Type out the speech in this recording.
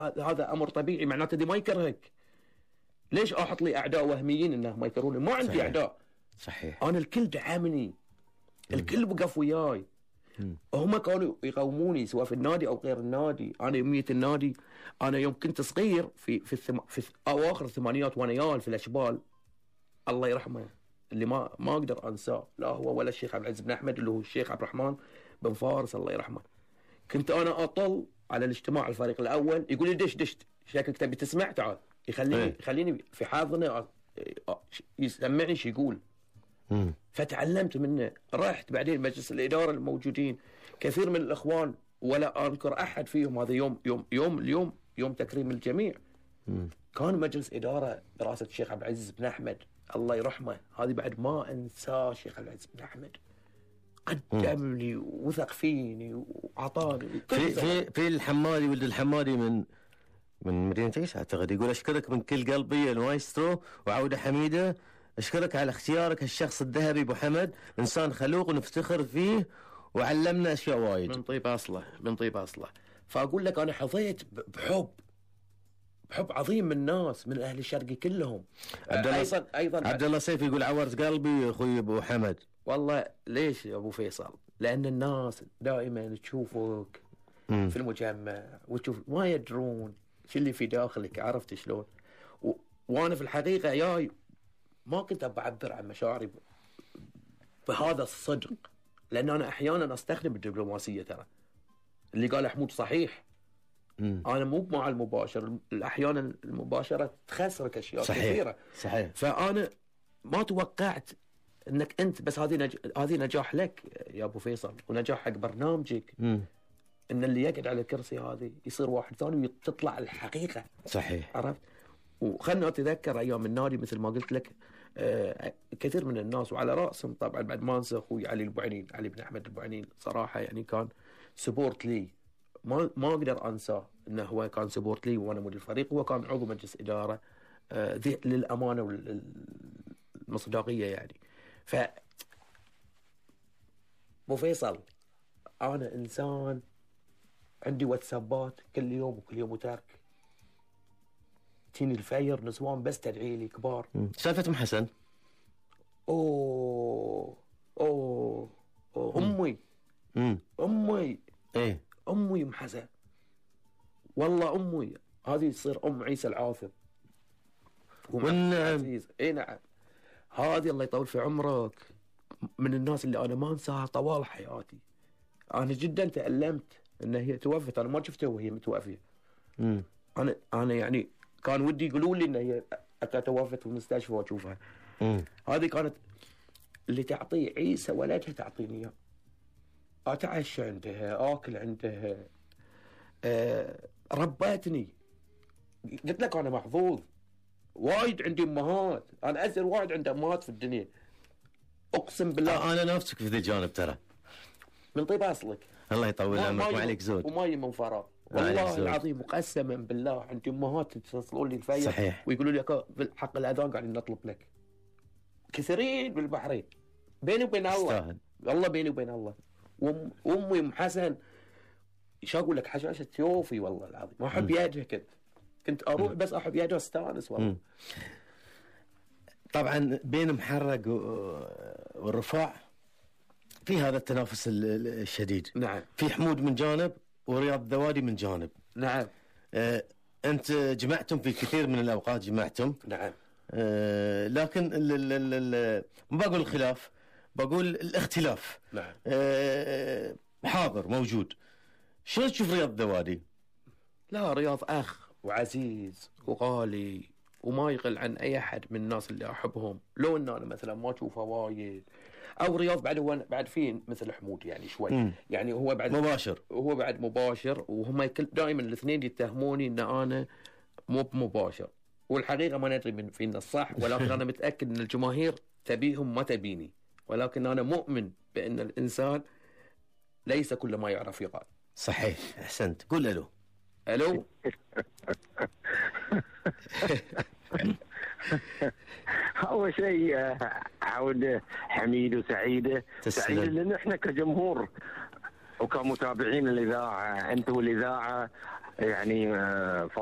هذا امر طبيعي، معناته دي ما يكرهك. ليش احط لي اعداء وهميين انه ما يكرهوني؟ ما عندي صحيح. اعداء. صحيح. انا الكل دعمني، الكل وقف وياي. هم كانوا يقوموني سواء في النادي او غير النادي. انا يوميه النادي، انا يوم كنت صغير في اواخر الثمانينات وانا يال في الاشبال، الله يرحمه اللي ما اقدر انساه، لا هو ولا الشيخ عبد العزيز بن احمد اللي هو الشيخ عبد الرحمن بن فارس الله يرحمه. كنت انا اطل على الاجتماع الفريق الاول، يقول لي دشت شكلك تبي تسمع، تعال. يخليني في حاضنه يسمعني شو يقول. فتعلمت منه. رحت بعدين مجلس الاداره الموجودين كثير من الاخوان، ولا انكر احد فيهم، هذا يوم تكريم الجميع. كان مجلس اداره براسه الشيخ عبد العزيز بن احمد الله يرحمه، هذه بعد ما انساه. الشيخ عبد العزيز بن احمد قدمني وثق فيني وعطاني في الحمادي، ولد الحمادي من مدينة عيسى اعتقد، يقول اشكرك من كل قلبي المايسترو وعودة حميدة، اشكرك على اختيارك هالشخص الذهبي ابو حمد، انسان خلوق ونفتخر فيه وعلمنا اشياء وايد. من طيب اصله. فاقول لك انا حظيت بحب عظيم من الناس، من اهل الشرقي كلهم. ايضا عبد الله سيف يقول عورت قلبي اخوي ابو حمد. والله ليش يا ابو فيصل؟ لان الناس دائما تشوفك في المجمع وتشوف ما يدرون شو اللي في داخلك، عرفت شلون؟ وانا في الحقيقه جاي ما كنت بعبر عن مشاعري بهذا الصدق، لان انا احيانا استخدم الدبلوماسيه. ترى اللي قال حمود صحيح. انا مو مع المباشر، احيانا المباشره تخسرك اشياء كثيره. صحيح. فانا ما توقعت انك انت بس هذه نجاح لك يا ابو فيصل، ونجاح حق برنامجك. ان اللي يقعد على الكرسي هذه يصير واحد ثاني وتطلع الحقيقه. صحيح. عرفت؟ وخلنا اتذكر ايام النادي مثل ما قلت لك، كثير من الناس وعلى راسهم طبعا بعد ما انسى اخوي علي بن احمد البوعنين، صراحه يعني كان سبورت لي، ما اقدر انساه انه هو كان سبورت لي وانا مدير الفريق، هو كان عضو مجلس اداره للامانه والمصداقيه يعني. ف ابو فيصل انا انسان عندي واتسابات كل يوم وتارك، تيني الفاير نسوان بس تدعي لي كبار. سالفة ام حسن. اوه امي ايه امي ام حسن، والله امي هذه تصير ام عيسى العاثم والنعم. اي نعم، هذه الله يطول في عمرك من الناس اللي انا ما انساها طوال حياتي. انا جدا تألمت ان هي توفت، انا ما شفتها وهي متوفيه. انا يعني كان ودي يقولوا لي ان هي توفت في المستشفى واشوفها. هذه كانت اللي تعطيه عيسى ولدها تعطيني اياه. اتعشى عندها، اكل عندها، ربتني. قلت لك انا محظوظ وايد، عندي امهات، انا ازر وايد عندي امهات في الدنيا اقسم بالله. انا نفسك في ذا الجانب ترى، من طيب اصلك الله يطول عمرك، ما عليك زود وما من فراغ والله العظيم، مقسما بالله عندي امهات يتصلون لي الفيا صحيح ويقولوا لي حق الاذان قاعدين نطلب لك، كثيرين بالبحرين. بيني وبين الله والله بيني وبين الله. وامي ام حسن ايش اقول لك، حشاشه يوفي والله العظيم، ما احب يدها، كنت اروح بس احب يدها استانس والله. طبعا بين محرق والرفاع في هذا التنافس الشديد. نعم. في حمود من جانب ورياض الذوادي من جانب. نعم. انت جمعتم في كثير من الاوقات جمعتم. نعم. لكن ما بقول الخلاف، بقول الاختلاف. نعم. حاضر موجود. شو تشوف رياض الذوادي؟ لا رياض اخ وعزيز وغالي وما يقل عن اي احد من الناس اللي احبهم، لو ان انا مثلا ما اشوفه وايد. او رياض بعد هو بعد فيه مثل حمود يعني شوي يعني هو بعد مباشر، هو بعد مباشر، وهم دائما الاثنين يتهموني ان انا مو بمباشر، والحقيقه ما ندري من فينا الصح، ولكن انا متاكد ان الجماهير تبيهم ما تبيني، ولكن انا مؤمن بان الانسان ليس كل ما يعرف يقال. صحيح، احسنت. قول الو. الو. أول شيء عودة حميد وسعيدة. سعيدة لأن إحنا كجمهور وكمتابعين الإذاعة، أنت والإذاعة يعني